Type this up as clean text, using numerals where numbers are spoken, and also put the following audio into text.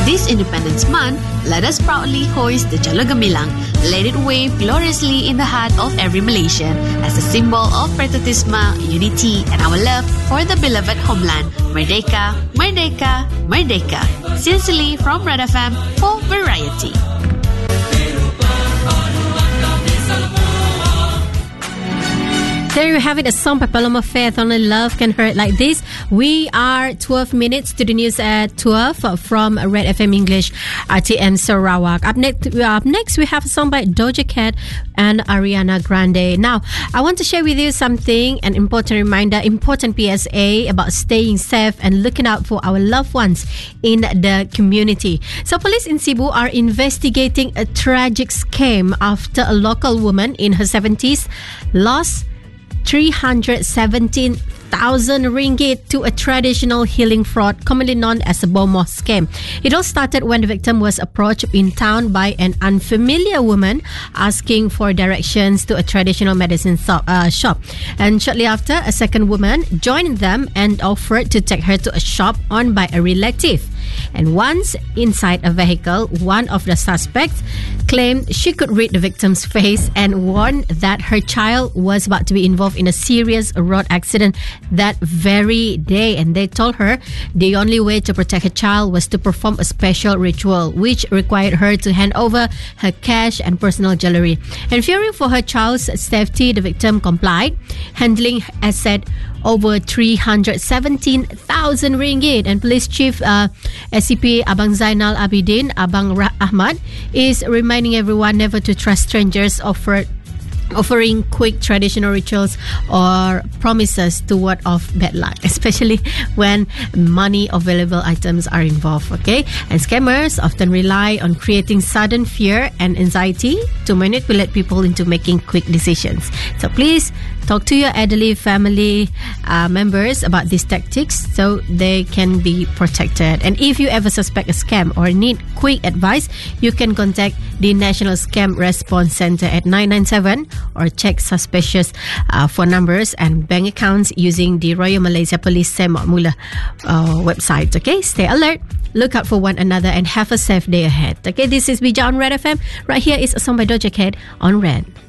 This Independence Month, let us proudly hoist the Jalo Gemilang, let it wave gloriously in the heart of every Malaysian as a symbol of patriotism, unity, and our love for the beloved homeland. Merdeka, Merdeka, Merdeka. Sincerely from Red FM for Variety. There you have it, a song by Paloma Faith, Only Love Can Hurt Like This. We are 12 minutes to the news at 12 from Red FM English, RTN Sarawak. Up next, we have a song by Doja Cat and Ariana Grande. Now, I want to share with you something, an important reminder, important PSA about staying safe and looking out for our loved ones in the community. So, police in Cebu are investigating a tragic scam after a local woman in her 70s lost 317,000 ringgit to a traditional healing fraud commonly known as a BOMO scam. It all started when the victim was approached in town by an unfamiliar woman asking for directions to a traditional medicine shop. And shortly after, a second woman joined them and offered to take her to a shop owned by a relative. And once inside a vehicle, one of the suspects claimed she could read the victim's face and warned that her child was about to be involved in a serious road accident that very day. And they told her the only way to protect her child was to perform a special ritual, which required her to hand over her cash and personal jewelry. And fearing for her child's safety, the victim complied, handling asset over 317,000 ringgit. And Police Chief SCP Abang Zainal Abidin, Abang Ahmad, is reminding everyone never to trust strangers offering quick traditional rituals or promises to ward off bad luck, especially when money or valuable items are involved, okay? And scammers often rely on creating sudden fear and anxiety to manipulate people into making quick decisions. So please talk to your elderly family members about these tactics so they can be protected. And if you ever suspect a scam or need quick advice, you can contact the National Scam Response Center at 997 or check suspicious phone numbers and bank accounts using the Royal Malaysia Police Semak Mula website. Okay, stay alert, look out for one another, and have a safe day ahead. Okay, this is Bija on Red FM. Right here is a song by Doja Cat on Red.